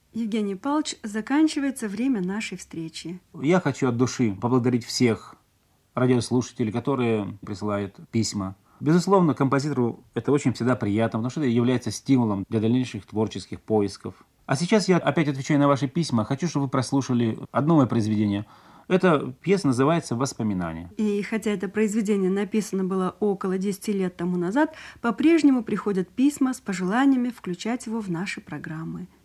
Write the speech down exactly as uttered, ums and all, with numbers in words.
Евгений Павлович, заканчивается время нашей встречи. Я хочу от души поблагодарить всех радиослушателей, которые присылают письма. Безусловно, композитору это очень всегда приятно, потому что это является стимулом для дальнейших творческих поисков. А сейчас я опять отвечаю на ваши письма. Хочу, чтобы вы прослушали одно мое произведение. Эта пьеса называется «Воспоминания». И хотя это произведение написано было около десяти лет тому назад, по-прежнему приходят письма с пожеланиями включать его в наши программы.